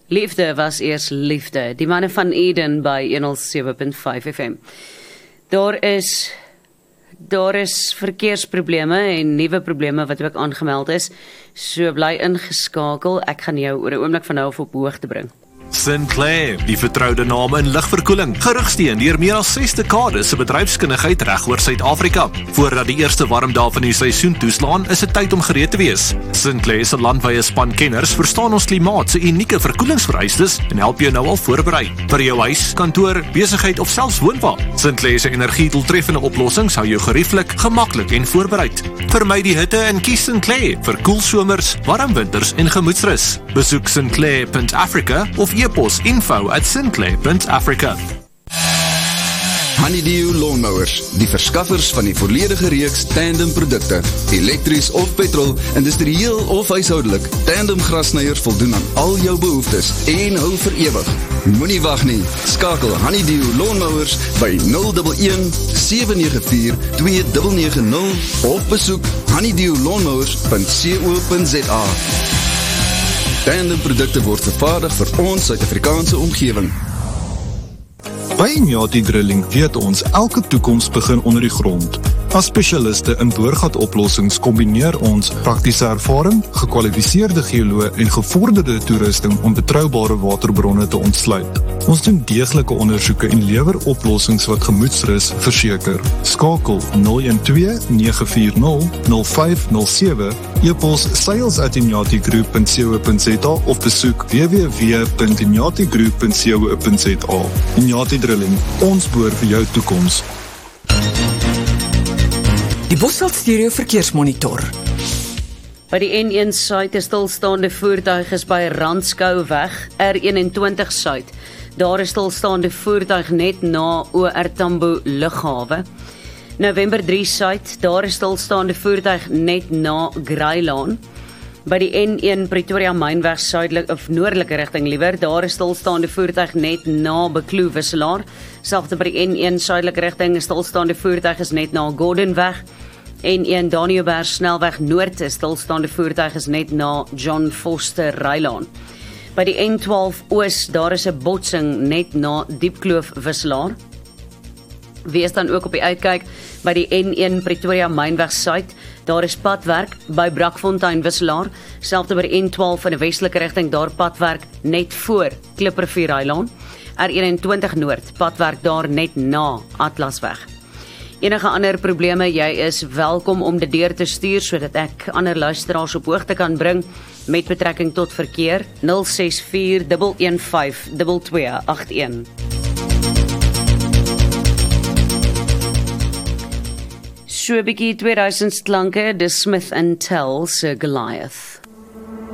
Liefde was eers liefde. Die manne van Eden by 107.5 FM. Daar is verkeersprobleme en nuwe probleme wat ook aangemeld is. So bly ingeskakel. Ek gaan jou oor 'n oomblik van nou af op hoogte bring. Sinclair, die vertroude naam in ligverkoeling, gerigsteen deur meer as 6 dekades se bedryfskundigheid reg oor Suid-Afrika. Voordat die eerste warm dae van die seisoen toeslaan, is dit tyd om gereed te wees. Sinclair se landwyse span kenners verstaan ons klimaat se unieke verkoelingsvereistes en help jou nou al voorberei. Vir jou huis, kantoor, besigheid of selfs woonwa. Sinclair se energiedoeltreffende oplossings hou jou gerieflik, gemaklik en voorbereid. Vermy die hitte en kies Sinclair vir koel somers, warm winters en gemoedsrus. Besoek sinclair.africa of e-pos info@sinclair.africa. Honeydew Lawnmowers, die verskaffers van die volledige reeks tandem produkte, elektries of petrol, industrieel of huishoudelik. Tandem grasnyers voldoen aan al jou behoeftes en hou vir ewig. Moenie wag nie, skakel Honeydew Lawnmowers by 011 794 2990 of besoek honeydewlawnmowers.co.za. Tandem produkte word vervaardig vir ons Suid-Afrikaanse omgewing. By Inyati Drilling weet ons elke toekoms begin onder die grond. As spesialiste in boorgatoplossings kombineer ons praktiese ervaring, gekwalifiseerde geoloë en gevorderde toerusting om betroubare waterbronne te ontsluit. Ons doen deeglike ondersoeke en lewer oplossings wat gemoedsrus verseker. Skakel 012-940-0507, e-pos sales@inyatigroup.co.za of besoek www.inyatigroup.co.za. Inyati Drilling, ons boor vir jou toekoms. Die Bosveld Stereo Verkeersmonitor. By die N1 Suid is stilstaande voertuig is by Randskouweg, R21 Suid. Daar is stilstaande voertuig net na OR Tambo Lughawe. November 3 Suid, daar is stilstaande voertuig net na Greylaan. By die N1 Pretoria Mynweg suidelik of noordelike rigting liewer, daar is stilstaande voertuig net na Bekloof Wisselaar. Selfs by die N1 suidelike rigting is stilstaande voertuig is net na Gordonweg. N1 Daniëlberg snelweg noord is stilstaande voertuig is net na John Foster Rylaan. By die N12 Oos, daar is 'n botsing net na Diepkloof Wisselaar. Wees dan ook op die uitkyk by die N1 Pretoria Mynweg Suid. Daar is padwerk by Brakfontein Wisselaar. Selfs by die N12 in 'n westelike rigting, daar padwerk net voor Klipprivier Rylaan. R21 Noord, padwerk daar net na Atlasweg. Enige ander probleme, jy is welkom om dit deur te stuur sodat ek ander luisteraars op hoogte kan bring met betrekking tot verkeer. 064 115 2281. So 'n bietjie 2000s klanke, The Smith & Tell se Goliath.